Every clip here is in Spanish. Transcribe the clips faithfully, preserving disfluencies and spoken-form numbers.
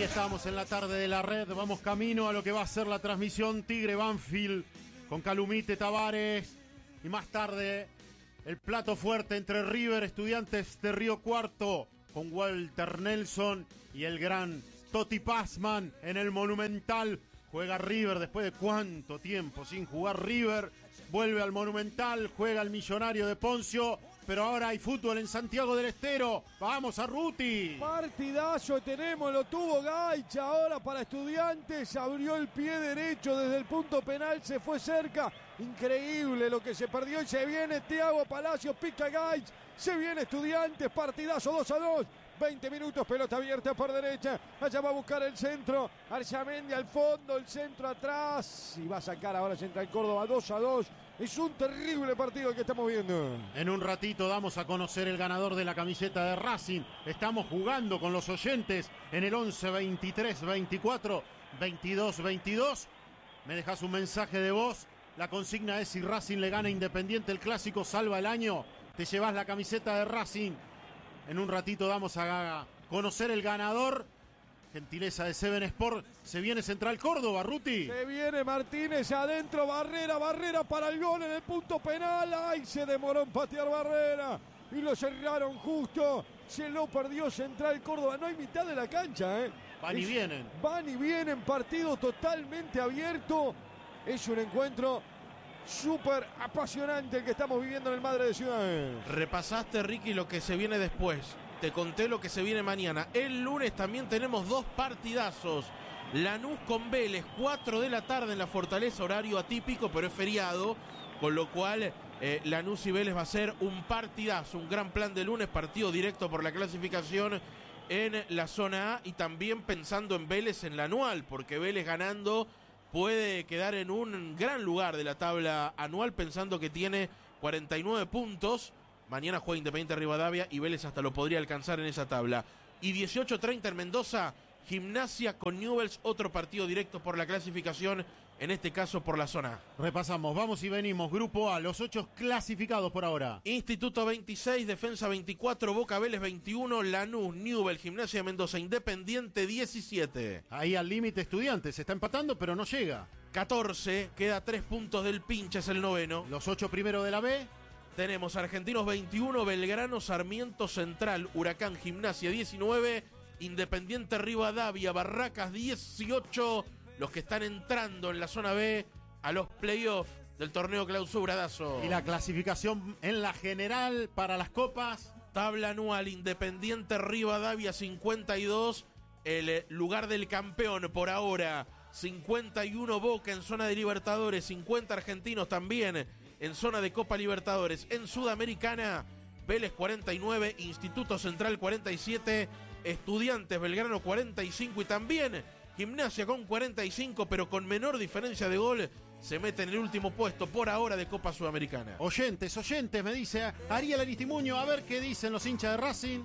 estamos en la tarde de la red, vamos camino a lo que va a ser la transmisión Tigre Banfield con Calumite Tavares y más tarde el plato fuerte entre River, Estudiantes de Río Cuarto con Walter Nelson y el gran Toti Pazman en el Monumental. Juega River después de cuánto tiempo sin jugar River, vuelve al Monumental, juega el Millonario de Poncio, pero ahora hay fútbol en Santiago del Estero. ¡Vamos a Ruti! Partidazo tenemos, lo tuvo Gaicha ahora para Estudiantes, abrió el pie derecho desde el punto penal, se fue cerca. Increíble lo que se perdió y se viene Thiago Palacios, pica Gaich, se viene Estudiantes, partidazo dos a dos. veinte minutos, pelota abierta por derecha, allá va a buscar el centro, Arzamendi al fondo, el centro atrás, y va a sacar ahora Central Córdoba dos a dos, es un terrible partido el que estamos viendo. En un ratito damos a conocer el ganador de la camiseta de Racing, estamos jugando con los oyentes en el once veintitrés veinticuatro veintidós veintidós, me dejas un mensaje de voz, la consigna es si Racing le gana a Independiente el clásico salva el año, te llevas la camiseta de Racing. En un ratito damos a conocer el ganador. Gentileza de Seven Sport. Se viene Central Córdoba, Ruti. Se viene Martínez adentro. Barrera, Barrera para el gol en el punto penal. ¡Ay! Se demoró en patear Barrera. Y lo cerraron justo. Se lo perdió Central Córdoba. No hay mitad de la cancha, ¿eh? Van y es, vienen. Van y vienen. Partido totalmente abierto. Es un encuentro súper apasionante el que estamos viviendo en el Madre de Ciudades. Repasaste, Ricky, lo que se viene después. Te conté lo que se viene mañana. El lunes también tenemos dos partidazos. Lanús con Vélez, cuatro de la tarde en la Fortaleza, horario atípico, pero es feriado, con lo cual eh, Lanús y Vélez va a ser un partidazo, un gran plan de lunes, partido directo por la clasificación en la zona A y también pensando en Vélez en la anual, porque Vélez ganando puede quedar en un gran lugar de la tabla anual, pensando que tiene cuarenta y nueve puntos. Mañana juega Independiente Rivadavia y Vélez hasta lo podría alcanzar en esa tabla. Y dieciocho treinta en Mendoza, Gimnasia con Newell's, otro partido directo por la clasificación, en este caso por la zona. Repasamos, vamos y venimos. Grupo A, los ocho clasificados por ahora. Instituto veintiséis, Defensa veinticuatro, Boca Vélez veintiuno, Lanús, Newell's, Gimnasia de Mendoza, Independiente diecisiete. Ahí al límite Estudiantes, se está empatando pero no llega. catorce, queda tres puntos del pinche, es el noveno. Los ocho primeros de la B. Tenemos Argentinos veintiuno, Belgrano, Sarmiento, Central, Huracán, Gimnasia diecinueve, Independiente Rivadavia, Barracas dieciocho, los que están entrando en la zona B a los playoffs del torneo Clausura, Dazo. Y la clasificación en la general para las copas. Tabla anual, Independiente Rivadavia cincuenta y dos, el lugar del campeón por ahora, cincuenta y uno Boca en zona de Libertadores, cincuenta Argentinos también en zona de Copa Libertadores. En Sudamericana, Vélez cuarenta y nueve, Instituto Central cuarenta y siete, Estudiantes Belgrano cuarenta y cinco y también Gimnasia con cuarenta y cinco, pero con menor diferencia de gol, se mete en el último puesto por ahora de Copa Sudamericana. Oyentes, oyentes, me dice Ariel Aristimuño, a ver qué dicen los hinchas de Racing.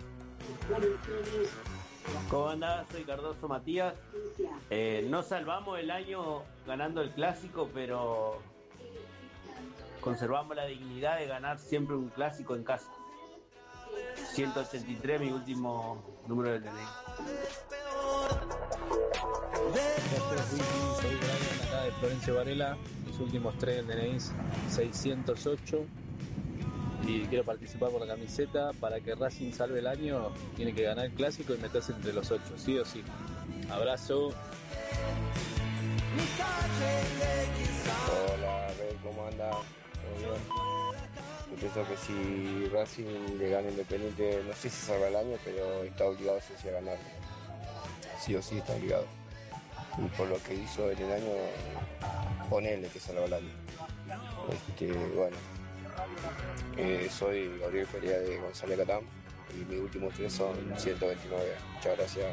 ¿Cómo andás? Soy Cardoso Matías. Eh, no salvamos el año ganando el clásico, pero conservamos la dignidad de ganar siempre un clásico en casa. ciento ochenta y tres, mi último número de D N I. Soy Brian, acá de Florencio Varela. Mis últimos tres D N Is, seiscientos ocho. Y quiero participar por la camiseta. Para que Racing salve el año, tiene que ganar el clásico y meterse entre los ocho, sí o sí. Abrazo. Hola, Abel, ¿cómo anda? ¿Todo bien? Yo pienso que si Racing le gana Independiente, no sé si salva el año, pero está obligado sí, sí, a ganar. Sí o sí está obligado. Y por lo que hizo en el año, ponele que salva el año. Este, bueno, eh, soy Gabriel Perea de González Catán y mis últimos tres son ciento veintinueve. Muchas gracias.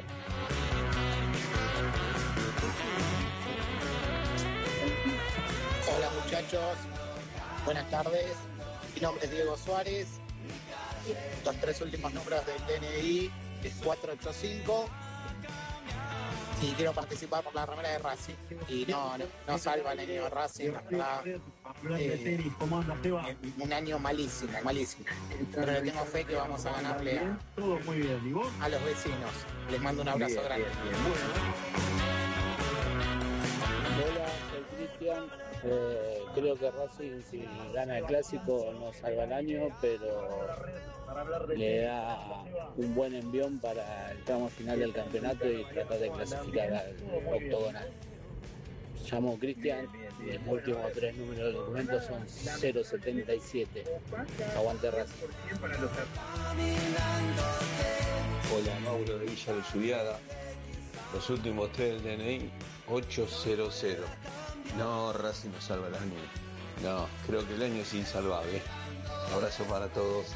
Hola muchachos, buenas tardes. Mi nombre es Diego Suárez. Los tres últimos números del D N I es cuatro ocho cinco. Y quiero participar por la remera de Racing. Y no, no, no salva el año Racing, la verdad. Eh, un año malísimo, malísimo. Pero le tengo fe que vamos a ganarle a, a los vecinos. Les mando un abrazo Bien, grande. bien, bien. Hola, soy Cristian. Eh, creo que Racing, si gana el clásico, no salva el año, pero le da un buen envión para el tramo final del campeonato y tratar de clasificar al octogonal. Llamo Cristian y los últimos tres números del documento son cero setenta y siete. Aguante Racing. Hola, Mauro de Villa de Lluviada. Los últimos tres del D N I, ochocientos. No, Racing no salva el año. No, creo que el año es insalvable. Abrazo para todos.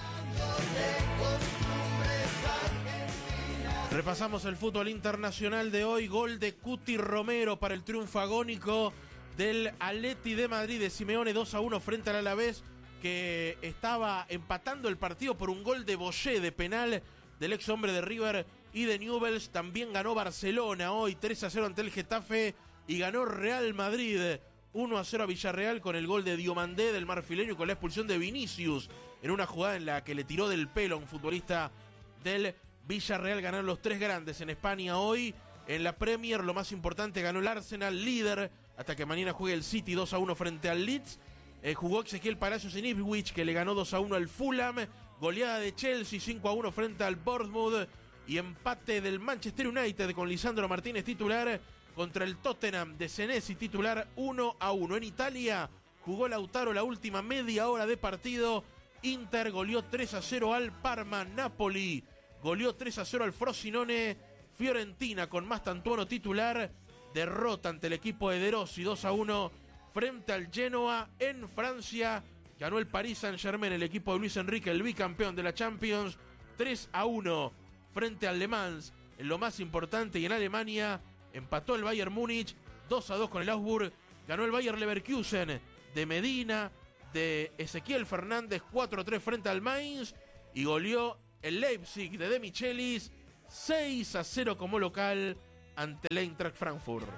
Repasamos el fútbol internacional de hoy. Gol de Cuti Romero para el triunfo agónico del Atleti de Madrid de Simeone, dos a uno frente al Alavés, que estaba empatando el partido por un gol de Boyé de penal del ex hombre de River y de Newell's. También ganó Barcelona hoy tres a cero ante el Getafe y ganó Real Madrid uno a cero a Villarreal con el gol de Diomandé del marfileño y con la expulsión de Vinicius en una jugada en la que le tiró del pelo a un futbolista del Villarreal. Ganaron los tres grandes en España hoy. En la Premier, lo más importante, ganó el Arsenal, líder, hasta que mañana juegue el City dos a uno frente al Leeds. Eh, jugó Ezequiel Palacios en Ipswich, que le ganó dos a uno al Fulham. Goleada de Chelsea cinco a uno frente al Bournemouth. Y empate del Manchester United con Lisandro Martínez titular contra el Tottenham de Senesi titular uno a uno. En Italia jugó Lautaro la última media hora de partido. Inter goleó tres a cero al Parma. Napoli goleó tres a cero al Frosinone. Fiorentina con Mastantuono titular derrota ante el equipo de De Rossi dos a uno frente al Genoa. En Francia ganó el Paris Saint-Germain, el equipo de Luis Enrique, el bicampeón de la Champions, tres a uno frente al Le Mans. En lo más importante, y en Alemania empató el Bayern Múnich dos a dos con el Augsburg. Ganó el Bayer Leverkusen de Medina, de Ezequiel Fernández, cuatro a tres frente al Mainz. Y goleó el Leipzig de De Michelis seis a cero como local ante el Eintracht Frankfurt.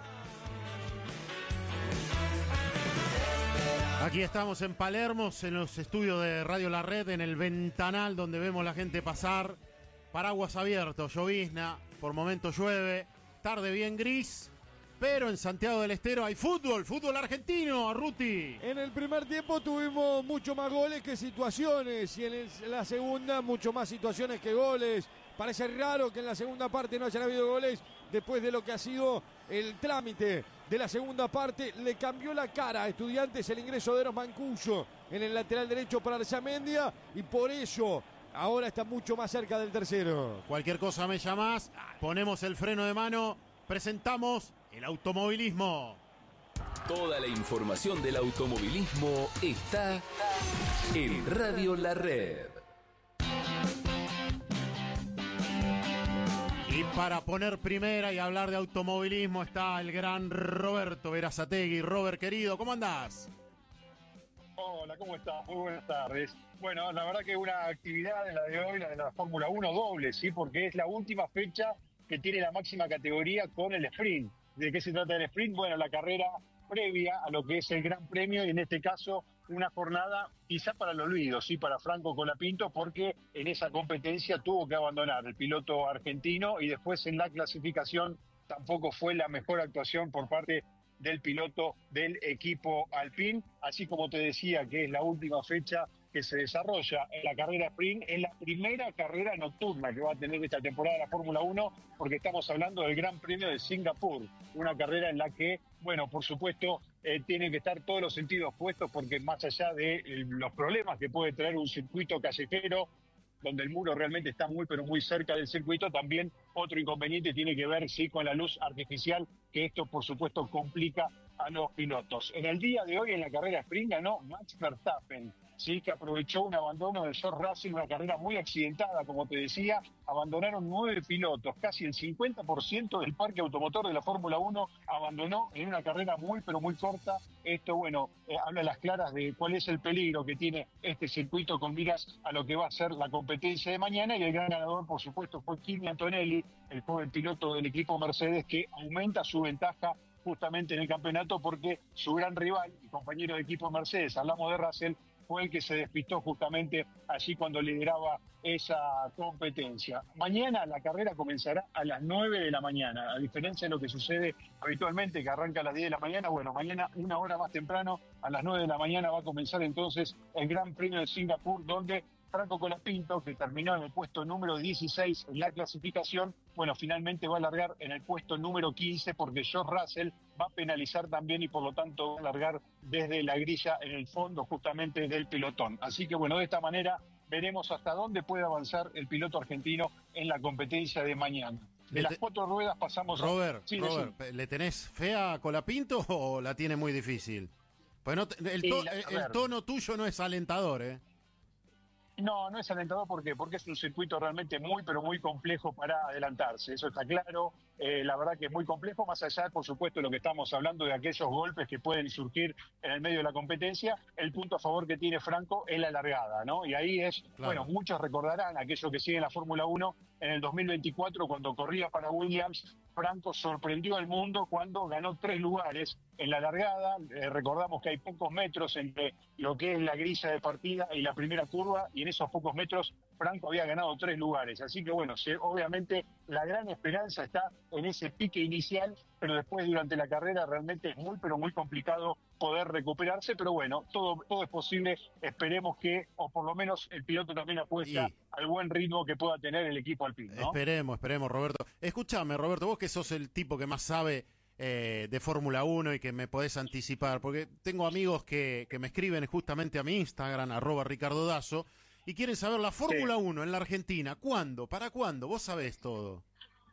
Aquí estamos en Palermo, en los estudios de Radio La Red, en el ventanal donde vemos la gente pasar. Paraguas abierto, llovizna, por momentos llueve, tarde bien gris, pero en Santiago del Estero hay fútbol, fútbol argentino, Ruti. En el primer tiempo tuvimos mucho más goles que situaciones y en el- la segunda mucho más situaciones que goles. Parece raro que en la segunda parte no hayan habido goles después de lo que ha sido el trámite de la segunda parte. Le cambió la cara a Estudiantes el ingreso de Eros Mancuso en el lateral derecho para Arzamendia y por eso ahora está mucho más cerca del tercero. Cualquier cosa me llamás, ponemos el freno de mano, presentamos el automovilismo. Toda la información del automovilismo está en Radio La Red. Y para poner primera y hablar de automovilismo está el gran Roberto Verazategui. Robert, querido, ¿cómo andás? Hola, ¿cómo estás? Muy buenas tardes. Bueno, la verdad que una actividad de la de hoy, la de la Fórmula uno doble, ¿sí? Porque es la última fecha que tiene la máxima categoría con el sprint. ¿De qué se trata el sprint? Bueno, la carrera previa a lo que es el Gran Premio y en este caso una jornada quizá para el olvido, sí, para Franco Colapinto, porque en esa competencia tuvo que abandonar el piloto argentino y después en la clasificación tampoco fue la mejor actuación por parte del piloto del equipo Alpine, así como te decía que es la última fecha que se desarrolla en la carrera sprint, es la primera carrera nocturna que va a tener esta temporada la Fórmula uno, porque estamos hablando del Gran Premio de Singapur, una carrera en la que, bueno, por supuesto, eh, tienen que estar todos los sentidos puestos, porque más allá de eh, los problemas que puede traer un circuito callejero, donde el muro realmente está muy, pero muy cerca del circuito, también otro inconveniente tiene que ver, sí, con la luz artificial, que esto, por supuesto, complica a los pilotos. En el día de hoy, en la carrera sprint, ganó Max Verstappen, sí, que aprovechó un abandono del George Russell, una carrera muy accidentada, como te decía, abandonaron nueve pilotos, casi el cincuenta por ciento del parque automotor de la Fórmula uno abandonó en una carrera muy, pero muy corta. Esto, bueno, eh, habla a las claras de cuál es el peligro que tiene este circuito con miras a lo que va a ser la competencia de mañana, y el gran ganador, por supuesto, fue Kimi Antonelli, el joven piloto del equipo Mercedes, que aumenta su ventaja justamente en el campeonato porque su gran rival y compañero de equipo Mercedes, hablamos de Russell, fue el que se despistó justamente allí cuando lideraba esa competencia. Mañana la carrera comenzará a las nueve de la mañana, a diferencia de lo que sucede habitualmente, que arranca a las diez de la mañana. Bueno, mañana una hora más temprano, a las nueve de la mañana, va a comenzar entonces el Gran Premio de Singapur, donde Franco Colapinto, que terminó en el puesto número dieciséis en la clasificación, bueno, finalmente va a largar en el puesto número quince porque George Russell va a penalizar también y por lo tanto va a largar desde la grilla en el fondo justamente del pelotón. Así que bueno, de esta manera veremos hasta dónde puede avanzar el piloto argentino en la competencia de mañana. De las cuatro ruedas pasamos Robert, a... Sí, Robert, sí. ¿le tenés fe a Colapinto o la tiene muy difícil? Pues no, el, to, la, el tono tuyo no es alentador, ¿eh? No, no es alentador ¿por qué? Porque es un circuito realmente muy, pero muy complejo para adelantarse, eso está claro. Eh, la verdad que es muy complejo, más allá, por supuesto, de lo que estamos hablando de aquellos golpes que pueden surgir en el medio de la competencia. El punto a favor que tiene Franco es la largada, ¿no? Y ahí es, claro. Bueno, muchos recordarán, aquellos que siguen la Fórmula uno, en el dos mil veinticuatro, cuando corría para Williams, Franco sorprendió al mundo cuando ganó tres lugares en la largada. Eh, recordamos que hay pocos metros entre lo que es la grilla de partida y la primera curva, y en esos pocos metros Franco había ganado tres lugares. Así que bueno, se, obviamente la gran esperanza está en ese pique inicial, pero después durante la carrera realmente es muy, pero muy complicado poder recuperarse. Pero bueno, todo, todo es posible. Esperemos que, o por lo menos el piloto también apuesta y... al buen ritmo que pueda tener el equipo alpino, ¿no? Esperemos, esperemos, Roberto. Escúchame, Roberto, vos que sos el tipo que más sabe eh, de Fórmula uno y que me podés anticipar, porque tengo amigos que, que me escriben justamente a mi Instagram, arroba Ricardo Dazo, y quieren saber la Fórmula sí. uno en la Argentina. ¿Cuándo? ¿Para cuándo? Vos sabés todo.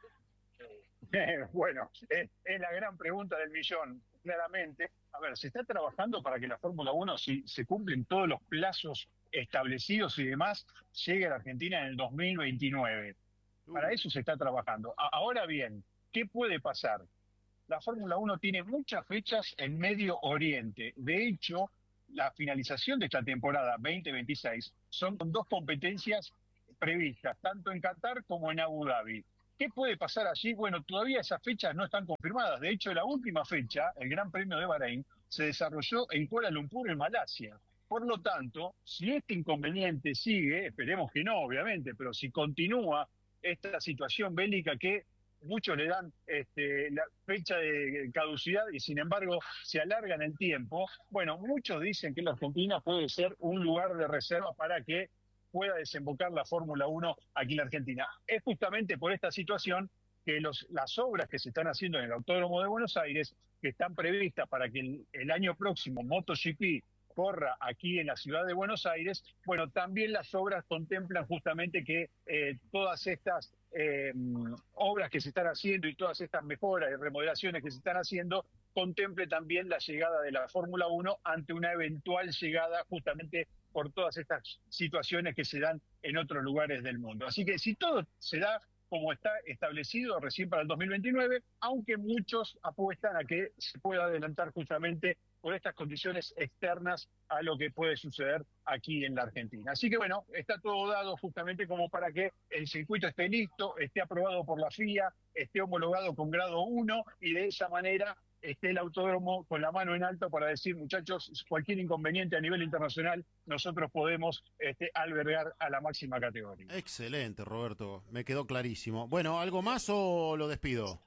Eh, bueno, es, es la gran pregunta del millón, claramente. A ver, se está trabajando para que la Fórmula uno, si se cumplen todos los plazos establecidos y demás, llegue a la Argentina en el dos mil veintinueve. Para eso se está trabajando. A- ahora bien, ¿qué puede pasar? La Fórmula uno tiene muchas fechas en Medio Oriente. De hecho, la finalización de esta temporada veinte veintiséis son dos competencias previstas, tanto en Qatar como en Abu Dhabi. ¿Qué puede pasar allí? Bueno, todavía esas fechas no están confirmadas. De hecho, la última fecha, el Gran Premio de Bahrein, se desarrolló en Kuala Lumpur, en Malasia. Por lo tanto, si este inconveniente sigue, esperemos que no, obviamente, pero si continúa esta situación bélica que muchos le dan este, la fecha de caducidad y sin embargo se alarga en el tiempo, bueno, muchos dicen que la Argentina puede ser un lugar de reserva para que pueda desembocar la Fórmula uno aquí en la Argentina. Es justamente por esta situación que los, las obras que se están haciendo en el Autódromo de Buenos Aires, que están previstas para que el, el año próximo MotoGP corra aquí en la ciudad de Buenos Aires, bueno, también las obras contemplan justamente que eh, todas estas eh, obras que se están haciendo y todas estas mejoras y remodelaciones que se están haciendo contemple también la llegada de la Fórmula uno ante una eventual llegada justamente por todas estas situaciones que se dan en otros lugares del mundo. Así que si todo se da como está establecido recién para el dos mil veintinueve, aunque muchos apuestan a que se pueda adelantar justamente por estas condiciones externas a lo que puede suceder aquí en la Argentina. Así que bueno, está todo dado justamente como para que el circuito esté listo, esté aprobado por la F I A, esté homologado con grado uno y de esa manera esté el autódromo con la mano en alto para decir, muchachos, cualquier inconveniente a nivel internacional, nosotros podemos este, albergar a la máxima categoría. Excelente, Roberto, me quedó clarísimo. Bueno, ¿algo más o lo despido?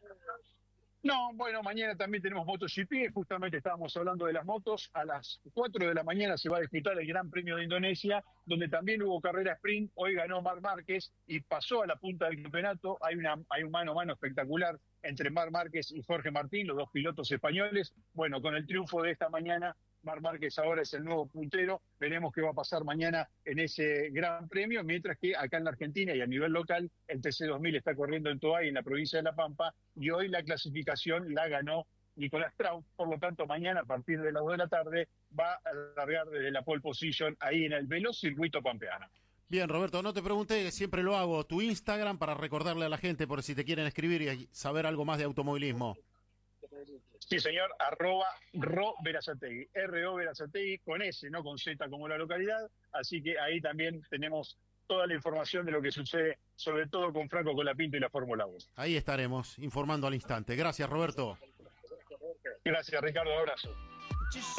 No, bueno, mañana también tenemos MotoGP, justamente estábamos hablando de las motos, a las cuatro de la mañana se va a disputar el Gran Premio de Indonesia, donde también hubo carrera sprint, hoy ganó Marc Márquez y pasó a la punta del campeonato, hay, una, hay un mano a mano espectacular entre Marc Márquez y Jorge Martín, los dos pilotos españoles. Bueno, con el triunfo de esta mañana, Marc Márquez ahora es el nuevo puntero, veremos qué va a pasar mañana en ese gran premio, mientras que acá en la Argentina y a nivel local, el T C dos mil está corriendo en Toay, en la provincia de La Pampa, y hoy la clasificación la ganó Nicolás Traut, por lo tanto mañana a partir de las dos de la tarde va a largar desde la pole position ahí en el veloz circuito pampeano. Bien, Roberto, no te pregunté, siempre lo hago, tu Instagram para recordarle a la gente por si te quieren escribir y saber algo más de automovilismo. Sí, señor, arroba Ro Verazategui, R O Verazategui, con S, no con Z como la localidad, así que ahí también tenemos toda la información de lo que sucede, sobre todo con Franco Colapinto y la Fórmula uno. Ahí estaremos informando al instante. Gracias, Roberto. Gracias, Ricardo. Abrazo.